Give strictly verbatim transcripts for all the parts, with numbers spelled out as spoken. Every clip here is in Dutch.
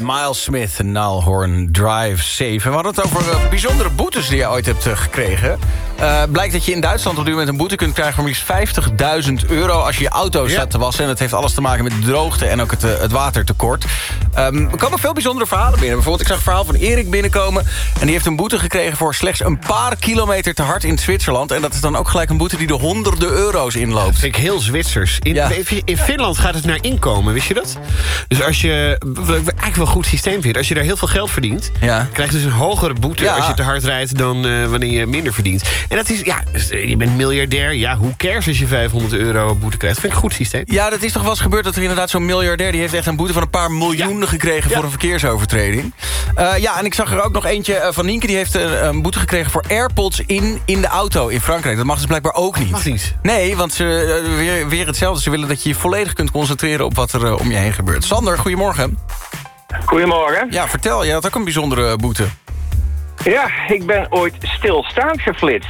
Miles Smith en Nalhorn Drive zeven. We hadden het over uh, bijzondere boetes die je ooit hebt uh, gekregen. Uh, blijkt dat je in Duitsland op dit moment een boete kunt krijgen... van liefst vijftigduizend euro als je je auto staat ja. te wassen. En dat heeft alles te maken met de droogte en ook het, uh, het watertekort. Um, er komen veel bijzondere verhalen binnen. Bijvoorbeeld, ik zag een verhaal van Erik binnenkomen... en die heeft een boete gekregen voor slechts een paar kilometer te hard in Zwitserland. En dat is dan ook gelijk een boete die de honderden euro's inloopt. Dat vind ik heel Zwitsers. In, ja. in Finland gaat het naar inkomen, wist je dat? Dus als je, wat ik eigenlijk wel een goed systeem vind... als je daar heel veel geld verdient... Ja. krijg je dus een hogere boete ja. als je te hard rijdt... dan uh, wanneer je minder verdient. En dat is, ja, je bent miljardair. Ja, hoe cares als je vijfhonderd euro boete krijgt? Dat vind ik een goed systeem. Ja, dat is toch wel eens gebeurd dat er inderdaad zo'n miljardair... die heeft echt een boete van een paar miljoen ja. gekregen... Ja. voor een verkeersovertreding. Uh, ja, en ik zag er ook nog eentje uh, van Nienke... die heeft een, een boete gekregen voor AirPods in, in de auto in Frankrijk. Dat mag dus blijkbaar ook niet. Mag niet. Nee, want ze, uh, weer, weer hetzelfde. Ze willen dat je je volledig kunt concentreren... op wat er uh, om je heen gebeurt. Sander, goedemorgen. Goedemorgen. Ja, vertel. Je had ook een bijzondere boete. Ja, ik ben ooit stilstaand geflitst.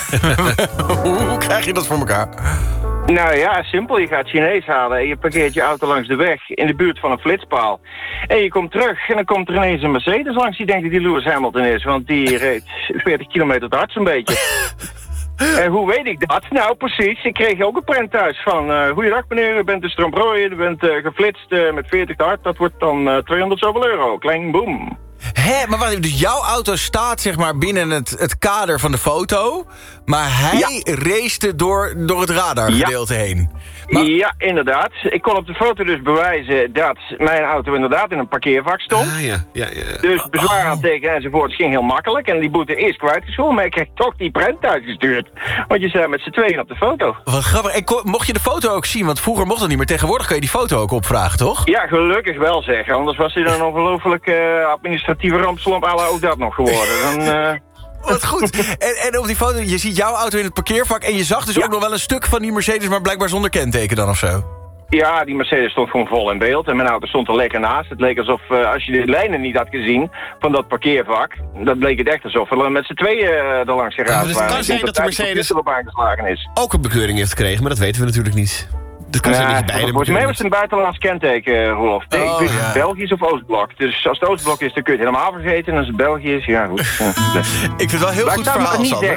Hoe krijg je dat voor elkaar? Nou ja, simpel. Je gaat Chinees halen en je parkeert je auto langs de weg... in de buurt van een flitspaal. En je komt terug en dan komt er ineens een Mercedes langs... die denkt dat die Lewis Hamilton is, want die reed veertig kilometer te hard zo'n beetje. En hoe weet ik dat? Nou, precies. Ik kreeg ook een print thuis van... Uh, goeiedag meneer, u bent de stroombrooi, u bent uh, geflitst uh, met veertig te hard. Dat wordt dan uh, tweehonderd zoveel euro. Klein boem. Hé, maar wacht even, dus jouw auto staat zeg maar binnen het, het kader van de foto... maar hij ja. racete door, door het radargedeelte ja. heen. Maar... Ja, inderdaad. Ik kon op de foto dus bewijzen dat mijn auto inderdaad in een parkeervak stond. Ah, ja. Ja, ja. Dus bezwaar aantekenen enzovoort ging heel makkelijk. En die boete is kwijtgescholden, maar ik kreeg toch die print uitgestuurd. Want je staat met z'n tweeën op de foto. Wat grappig. En kon, mocht je de foto ook zien? Want vroeger mocht dat niet meer. Tegenwoordig kun je die foto ook opvragen, toch? Ja, gelukkig wel zeg. Anders was hij dan een ongelooflijk uh, administratieve rampslomp à la ook dat nog geworden. Dan... Uh... Wat goed. En, en op die foto, je ziet jouw auto in het parkeervak... en je zag dus ja. ook nog wel een stuk van die Mercedes... maar blijkbaar zonder kenteken dan of zo. Ja, die Mercedes stond gewoon vol in beeld. En mijn auto stond er lekker naast. Het leek alsof, uh, als je de lijnen niet had gezien van dat parkeervak... dat bleek het echt alsof we met z'n tweeën uh, er langs geraakt dus waren. het kan zijn dat de Mercedes op aangeslagen is. Ook een bekeuring heeft gekregen, maar dat weten we natuurlijk niet. Dat kan ja, zijn dat je beide volgens mij was het een buitenlands kenteken, Rolf. Nee, oh, ik weet ja. Belgisch of Oostblok. Dus als het Oostblok is, dan kun je het helemaal vergeten. En als het België is, ja goed. Ik vind het wel heel maar goed ik verhaal, niet Sander.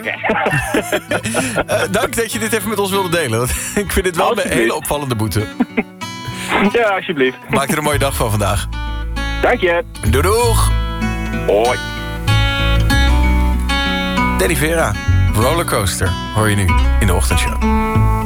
uh, dank dat je dit even met ons wilde delen. Want ik vind dit wel een hele opvallende boete. Ja, alsjeblieft. Maak er een mooie dag van vandaag. Dank je. Doei doeg. Hoi. Danny Vera, Rollercoaster, hoor je nu in de ochtendshow.